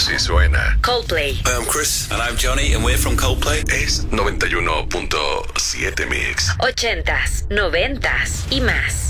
Así suena. Coldplay. Hi, I'm Chris. And I'm Johnny, and we're from Coldplay. Es 91.7 Mix. 80s, 90s y más.